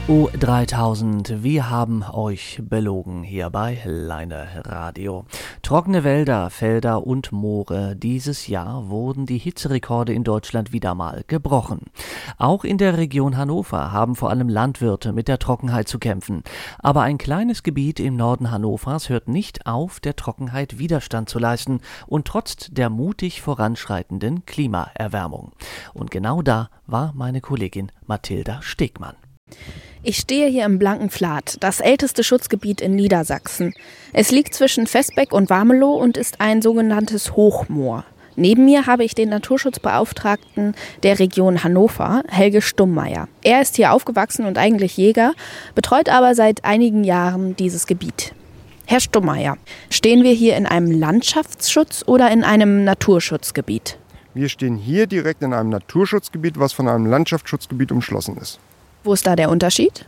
U3000, wir haben euch belogen hier bei Leine Radio. Trockene Wälder, Felder und Moore. Dieses Jahr wurden die Hitzerekorde in Deutschland wieder mal gebrochen. Auch in der Region Hannover haben vor allem Landwirte mit der Trockenheit zu kämpfen. Aber ein kleines Gebiet im Norden Hannovers hört nicht auf, der Trockenheit Widerstand zu leisten und trotz der mutig voranschreitenden Klimaerwärmung. Und genau da war meine Kollegin Mathilda Stegmann. Ich stehe hier im Blankenflat, das älteste Schutzgebiet in Niedersachsen. Es liegt zwischen Vesbeck und Warmelow und ist ein sogenanntes Hochmoor. Neben mir habe ich den Naturschutzbeauftragten der Region Hannover, Helge Stummeyer. Er ist hier aufgewachsen und eigentlich Jäger, betreut aber seit einigen Jahren dieses Gebiet. Herr Stummeyer, stehen wir hier in einem Landschaftsschutz oder in einem Naturschutzgebiet? Wir stehen hier direkt in einem Naturschutzgebiet, was von einem Landschaftsschutzgebiet umschlossen ist. Wo ist da der Unterschied?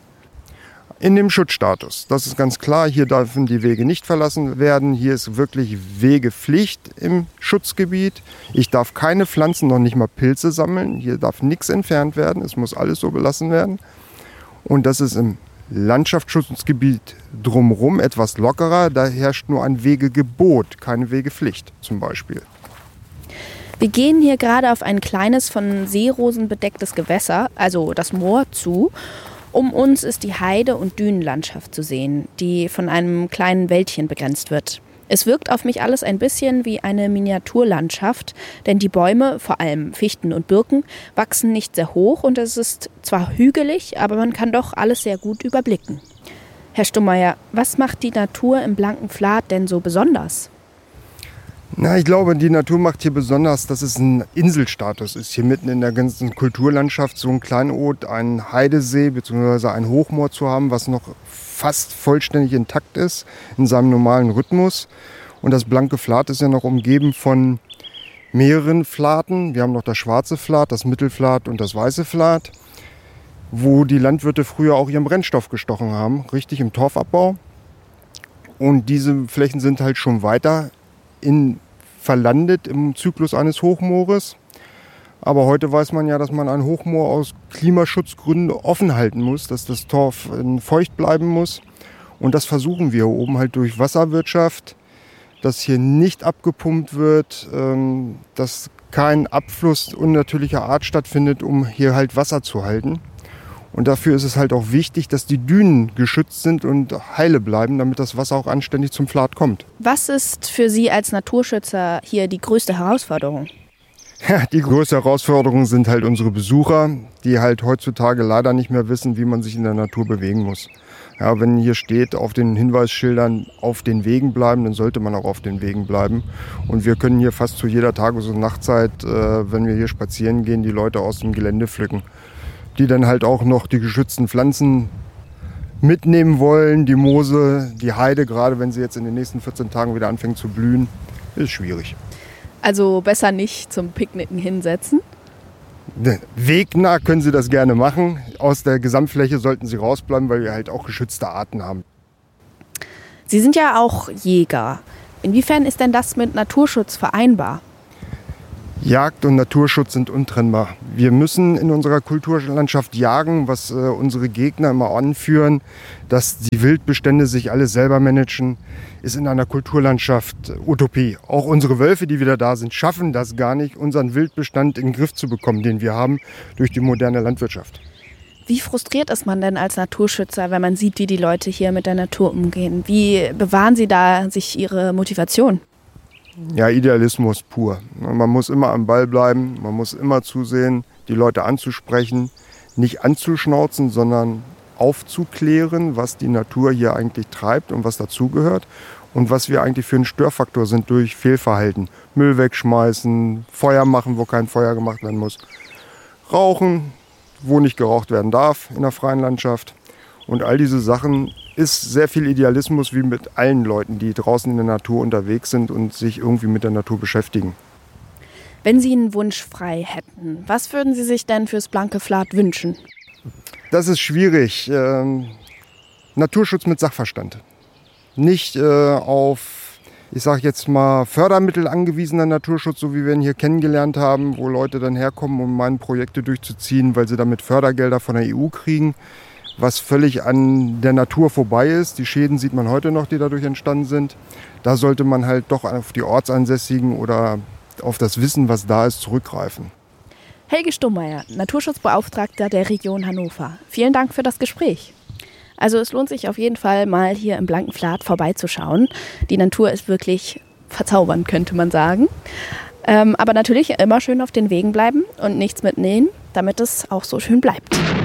In dem Schutzstatus. Das ist ganz klar. Hier dürfen die Wege nicht verlassen werden. Hier ist wirklich Wegepflicht im Schutzgebiet. Ich darf keine Pflanzen, noch nicht mal Pilze sammeln. Hier darf nichts entfernt werden. Es muss alles so belassen werden. Und das ist im Landschaftsschutzgebiet drumherum etwas lockerer. Da herrscht nur ein Wegegebot, keine Wegepflicht zum Beispiel. Wir gehen hier gerade auf ein kleines, von Seerosen bedecktes Gewässer, also das Moor, zu. Um uns ist die Heide- und Dünenlandschaft zu sehen, die von einem kleinen Wäldchen begrenzt wird. Es wirkt auf mich alles ein bisschen wie eine Miniaturlandschaft, denn die Bäume, vor allem Fichten und Birken, wachsen nicht sehr hoch und es ist zwar hügelig, aber man kann doch alles sehr gut überblicken. Herr Stummeyer, was macht die Natur im Blankenflat denn so besonders? Na, ich glaube, die Natur macht hier besonders, dass es ein Inselstatus ist. Hier mitten in der ganzen Kulturlandschaft so ein Kleinod, ein Heidesee bzw. ein Hochmoor zu haben, was noch fast vollständig intakt ist in seinem normalen Rhythmus. Und das blanke Flat ist ja noch umgeben von mehreren Flaten. Wir haben noch das schwarze Flat, das Mittelflat und das weiße Flat, wo die Landwirte früher auch ihren Brennstoff gestochen haben, richtig im Torfabbau. Und diese Flächen sind halt schon weiter verlandet im Zyklus eines Hochmoores. Aber heute weiß man ja, dass man ein Hochmoor aus Klimaschutzgründen offen halten muss, dass das Torf feucht bleiben muss. Und das versuchen wir oben halt durch Wasserwirtschaft, dass hier nicht abgepumpt wird, dass kein Abfluss unnatürlicher Art stattfindet, um hier halt Wasser zu halten. Und dafür ist es halt auch wichtig, dass die Dünen geschützt sind und heile bleiben, damit das Wasser auch anständig zum Flat kommt. Was ist für Sie als Naturschützer hier die größte Herausforderung? Ja, die größte Herausforderung sind halt unsere Besucher, die halt heutzutage leider nicht mehr wissen, wie man sich in der Natur bewegen muss. Ja, wenn hier steht auf den Hinweisschildern auf den Wegen bleiben, dann sollte man auch auf den Wegen bleiben. Und wir können hier fast zu jeder Tages- und Nachtzeit, wenn wir hier spazieren gehen, die Leute aus dem Gelände pflücken, die dann halt auch noch die geschützten Pflanzen mitnehmen wollen. Die Moose, die Heide, gerade wenn sie jetzt in den nächsten 14 Tagen wieder anfängt zu blühen, ist schwierig. Also besser nicht zum Picknicken hinsetzen? Wegnah können Sie das gerne machen. Aus der Gesamtfläche sollten Sie rausbleiben, weil wir halt auch geschützte Arten haben. Sie sind ja auch Jäger. Inwiefern ist denn das mit Naturschutz vereinbar? Jagd und Naturschutz sind untrennbar. Wir müssen in unserer Kulturlandschaft jagen, was unsere Gegner immer anführen, dass die Wildbestände sich alle selber managen, ist in einer Kulturlandschaft Utopie. Auch unsere Wölfe, die wieder da sind, schaffen das gar nicht, unseren Wildbestand in den Griff zu bekommen, den wir haben durch die moderne Landwirtschaft. Wie frustriert ist man denn als Naturschützer, wenn man sieht, wie die Leute hier mit der Natur umgehen? Wie bewahren Sie da sich Ihre Motivation? Ja, Idealismus pur. Man muss immer am Ball bleiben, man muss immer zusehen, die Leute anzusprechen, nicht anzuschnauzen, sondern aufzuklären, was die Natur hier eigentlich treibt und was dazugehört und was wir eigentlich für ein Störfaktor sind durch Fehlverhalten. Müll wegschmeißen, Feuer machen, wo kein Feuer gemacht werden muss, rauchen, wo nicht geraucht werden darf in der freien Landschaft. Und all diese Sachen ist sehr viel Idealismus wie mit allen Leuten, die draußen in der Natur unterwegs sind und sich irgendwie mit der Natur beschäftigen. Wenn Sie einen Wunsch frei hätten, was würden Sie sich denn fürs blanke Flat wünschen? Das ist schwierig. Naturschutz mit Sachverstand. Nicht auf, ich sage jetzt mal, Fördermittel angewiesener Naturschutz, so wie wir ihn hier kennengelernt haben, wo Leute dann herkommen, um meine Projekte durchzuziehen, weil sie damit Fördergelder von der EU kriegen. was völlig an der Natur vorbei ist. Die Schäden sieht man heute noch, die dadurch entstanden sind. Da sollte man halt doch auf die Ortsansässigen oder auf das Wissen, was da ist, zurückgreifen. Helge Stummeyer, Naturschutzbeauftragter der Region Hannover. Vielen Dank für das Gespräch. Also es lohnt sich auf jeden Fall mal hier im Blankenflat vorbeizuschauen. Die Natur ist wirklich verzaubernd, könnte man sagen. Aber natürlich immer schön auf den Wegen bleiben und nichts mitnehmen, damit es auch so schön bleibt.